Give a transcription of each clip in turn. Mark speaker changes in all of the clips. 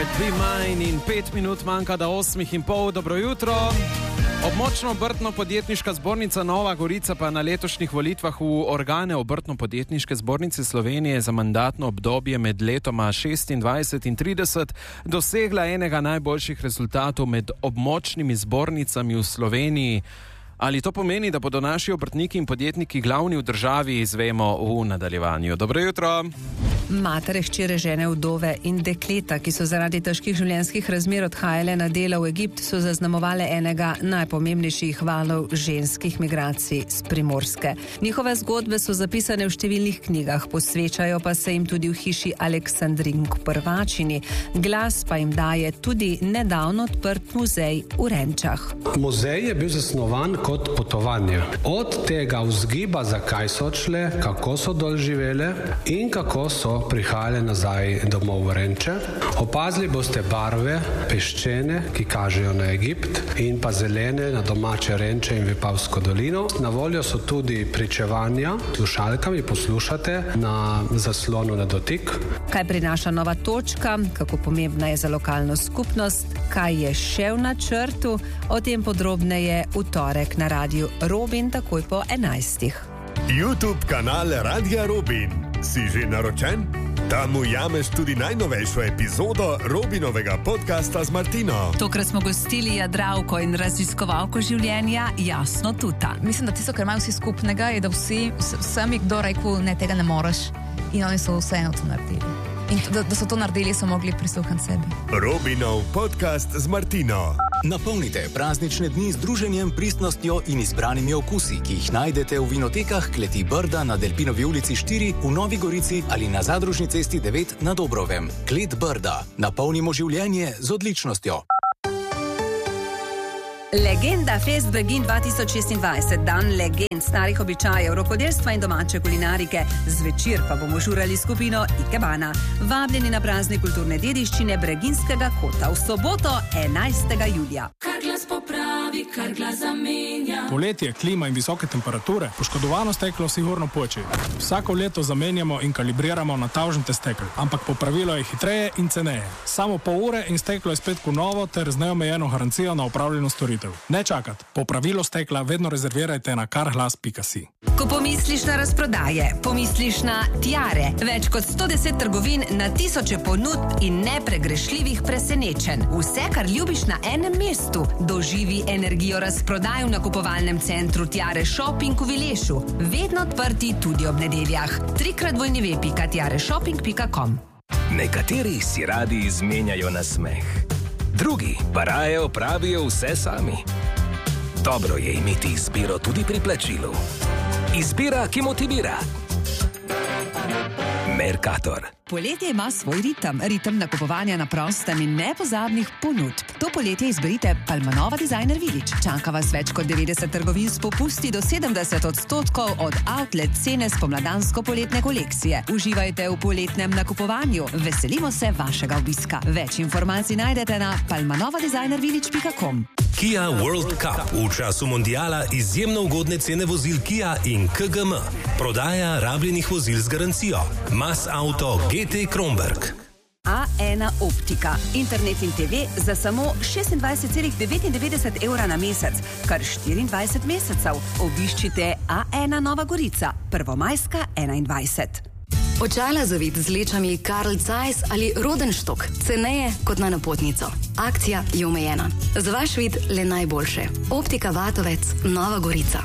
Speaker 1: Heart Be Mine in 5 minut manjka do 8:30. Dobro jutro. Območno obrtno-podjetniška zbornica Nova Gorica pa na letošnjih volitvah v organe obrtno-podjetniške zbornice Slovenije za mandatno obdobje med letoma 26 in 30 dosegla enega najboljših rezultatov med območnimi zbornicami v Sloveniji. Ali to pomeni, da bodo naši obrtniki in podjetniki glavni v državi, izvemo v nadaljevanju. Dobro jutro.
Speaker 2: Matere, hčere, žene, vdove in dekleta, ki so zaradi težkih življenjskih razmer odhajale na delo v Egipt, so zaznamovale enega najpomembnejših valov ženskih migracij s Primorske. Njihove zgodbe so zapisane v številnih knjigah, posvečajo pa se jim tudi v hiši Aleksandrink Prvačini. Glas pa jim daje tudi nedavno odprt muzej v Renčah.
Speaker 3: Muzej je bil zasnovan kot potovanje. Od tega vzgiba, zakaj so odšle, kako so dol živele in kako so prihajale nazaj domov v Renče. Opazili boste barve peščene, ki kažejo na Egipt, in pa zelene na domače Renče in Vipavsko dolino. Na voljo so tudi pričevanja, slušalkami poslušate na zaslonu na dotik.
Speaker 2: Kaj prinaša nova točka, kako pomembna je za lokalno skupnost, kaj je še v načrtu, o tem podrobneje v torek na Radiu Robin takoj po 11.
Speaker 4: YouTube kanal Radia Robin. Si že naročen? Tam ujameš tudi najnovejšo epizodo Robinovega podcasta z Martino.
Speaker 2: Tokrat smo gostili Jadravko in raziskovalko življenja Jasno Tuta.
Speaker 5: Mislim, da tisto, kar imajo vsi skupnega, je, da vsem je kdo rekel, ne, tega ne moreš. In oni so vseeno to naredili. In da so to naredili, so mogli prisluhniti sebi.
Speaker 4: Robinov podcast z Martino.
Speaker 6: Napolnite praznične dni z druženjem, pristnostjo in izbranimi okusi, ki jih najdete v vinotekah Kleti Brda na Delpinovi ulici 4 v Novi Gorici ali na Zadružni cesti 9 na Dobrovem. Klet Brda. Napolnimo življenje z odličnostjo.
Speaker 2: Legenda Fest Bregin 2026, dan legend, starih običajev, rokodelstva in domače kulinarike. Zvečer pa bomo žurali skupino Ikebana. Vabljeni na praznik kulturne dediščine Breginskega kota v soboto 11. julija.
Speaker 7: Kar glas popravi, kar glas zamenja.
Speaker 8: Poletje, klima in visoke temperature, poškodovano steklo sigurno poči. Vsako leto zamenjamo in kalibriramo natavžnite stekel, ampak popravilo je hitreje in ceneje. Samo pol ure in steklo je spet novo ter z neomejeno garancijo na opravljeno storitev. Ne čakati, popravilo stekla vedno rezervirajte na karglas.si.
Speaker 2: Ko pomisliš na razprodaje, pomisliš na tiare. Več kot 110 trgovin na tisoče ponudb in nepregrešljivih presenečenj. Vse, kar ljubiš na enem mestu. Doživi energijo razprodaj v nakupovalnem centru Tiare Shopping v Vilešu. Vedno odprti tudi ob nedeljah. 3x2.tiareshopping.com.
Speaker 9: Nekateri si radi izmenjajo na smeh. Drugi pa raje opravijo vse sami. Dobro je imeti izbiro tudi pri plačilu. Izbira, ki motivira. Mercator.
Speaker 2: Poletje ima svoj ritem nakupovanja na prostem in nepozabnih ponudb. To poletje izberite Palmanova Designer Village. Čaka vas več kot 90 trgovin s popusti do 70% od outlet cene spomladansko-poletne kolekcije. Uživajte v poletnem nakupovanju. Veselimo se vašega obiska. Več informacij najdete na palmanovadesignervillage.com.
Speaker 10: Kia World Cup v času mondiala izjemno ugodne cene vozil Kia in KGM. Prodaja rabljenih vozil z garancijo. Mas Auto GT Kronberg.
Speaker 2: A1 Optika. Internet in TV za samo 26,99 evra na mesec, kar 24 mesecev. Obiščite A1 Nova Gorica, Prvomajska 21.
Speaker 11: Očala za vid z lečami Carl Zeiss ali Rodenstock, ceneje kot na napotnico. Akcija je omejena. Za vaš vid le najboljše. Optika Vatovec, Nova Gorica.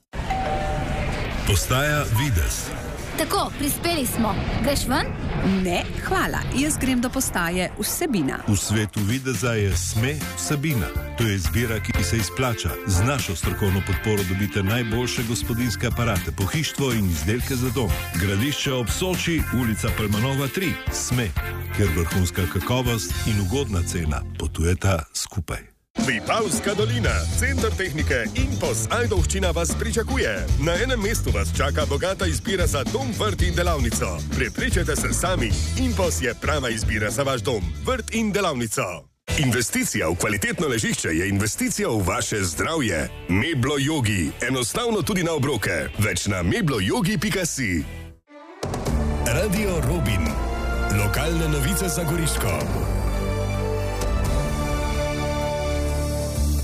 Speaker 4: Postaja Videz.
Speaker 12: Tako, prispeli smo. Greš ven?
Speaker 2: Ne, hvala. Jaz grem do postaje Vsebina.
Speaker 4: V svetu videza je SME Vsebina. To je izbira, ki se izplača. Z našo strokovno podporo dobite najboljše gospodinjske aparate, pohištvo in izdelke za dom. Gradišče ob Soči, ulica Palmanova 3. SME, kjer vrhunska kakovost in ugodna cena potujeta skupaj. Vipavska dolina, center tehnike Impos Ajdovščina vas pričakuje. Na enem mestu vas čaka bogata izbira za dom, vrt in delavnico. Prepričajte se sami, Impos je prava izbira za vaš dom, vrt in delavnico. Investicija v kvalitetno ležišče je investicija v vaše zdravje. Meblo Yogi, enostavno tudi na obroke. Več na mebloyogi.si. Radio Robin, lokalne novice za Goriško.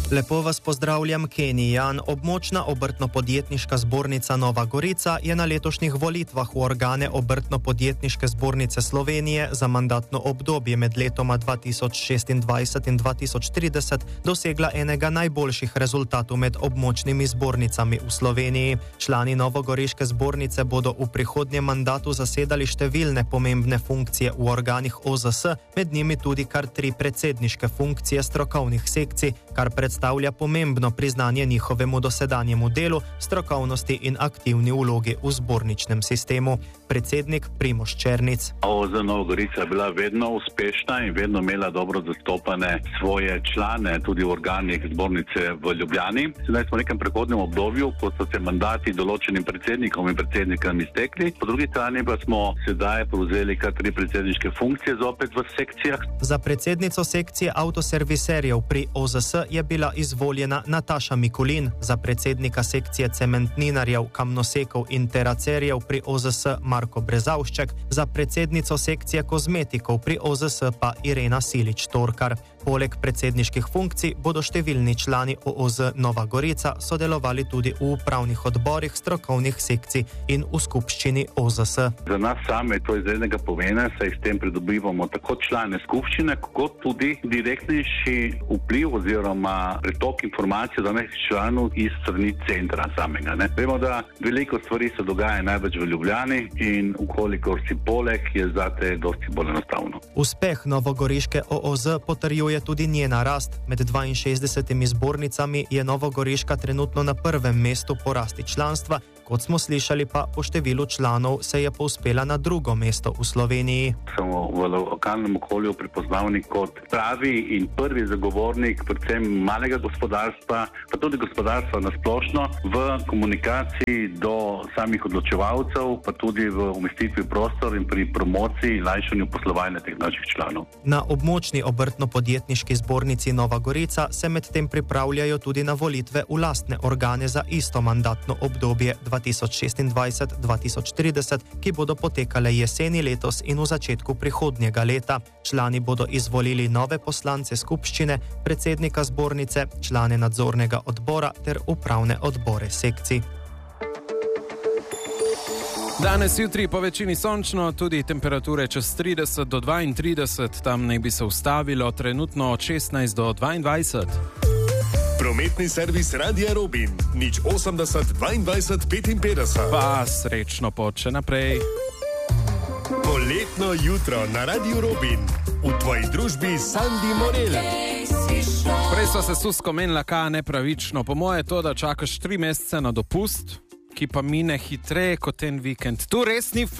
Speaker 13: Lepo vas pozdravljam, Kenny Jan. Območna obrtno-podjetniška zbornica Nova Gorica je na letošnjih volitvah v organe obrtno-podjetniške zbornice Slovenije za mandatno obdobje med letoma 2026 in 2030 dosegla enega najboljših rezultatov med območnimi zbornicami v Sloveniji. Člani novogoriške zbornice bodo v prihodnjem mandatu zasedali številne pomembne funkcije v organih OZS, med njimi tudi kar 3 predsedniške funkcije strokovnih sekcij, kar predstavlja pomembno priznanje njihovemu dosedanjemu delu, strokovnosti in aktivni vlogi v zborničnem sistemu. Predsednik Primož Černic.
Speaker 14: OZ Nova Gorica je bila vedno uspešna in vedno imela dobro zastopane svoje člane tudi v organih zbornice v Ljubljani. Sedaj smo v nekem prehodnem obdobju, ko so se mandati določenim predsednikom in predsednikam iztekli. Po drugi strani pa smo sedaj prevzeli kar 3 predsedniške funkcije zopet v sekcijah.
Speaker 13: Za predsednico sekcije avtoserviserjev pri OZS je bila izvoljena Nataša Mikulin, za predsednika sekcije cementninarjev, kamnosekov in teracerjev pri OZS Marko Brezavšček, za predsednico sekcije kozmetikov pri OZS pa Irena Silič-Torkar. Poleg predsedniških funkcij bodo številni člani OZ Nova Gorica sodelovali tudi v upravnih odborih strokovnih sekcij in v skupščini OZS.
Speaker 14: Za nas same to je izrednega pomena, saj s tem pridobivamo tako člane skupščine, kot tudi direktnejši vpliv oziroma pretok informacij za nekaj članov iz strani centra samega. Vemo, da veliko stvari se dogaja največ v Ljubljani in ukolikor si poleg, je zate dosti bolj enostavno.
Speaker 13: Uspeh novogoriške OZ potrjuje tudi njena rast. Med 62 zbornicami je Novogoriška trenutno na prvem mestu po rasti članstva, kot smo slišali pa po številu članov se je povzpela na drugo mesto v Sloveniji.
Speaker 14: Smo v lokalnem okolju prepoznavni kot pravi in prvi zagovornik predvsem malega gospodarstva, pa tudi gospodarstva nasplošno v komunikaciji do samih odločevalcev, pa tudi v umestitvi prostor in pri promociji in lajšanju poslovanja teh naših članov.
Speaker 13: Na območni obrtno-podjetniški zbornici Nova Gorica se medtem pripravljajo tudi na volitve v lastne organe za isto mandatno obdobje 2026-2030, ki bodo potekale jeseni letos in v začetku prihodnjega leta. Člani bodo izvolili nove poslance skupščine, predsednika zbornice, člane nadzornega odbora ter upravne odbore sekcij.
Speaker 1: Danes jutri po večini sončno, tudi temperature čez 30 do 32, tam naj bi se ustavilo trenutno od 16 do 22.
Speaker 15: Prometni servis Radia Robin, 080 22 55.
Speaker 1: Pa srečno pot še naprej.
Speaker 15: Poletno jutro na Radiu Robin, v tvoji družbi Sandi Morel.
Speaker 1: Prej so se Susko menila, kaj nepravično. Po moje to, da čakaš 3 mesece na dopust, ki pa mine hitreje kot en vikend. Tu res ni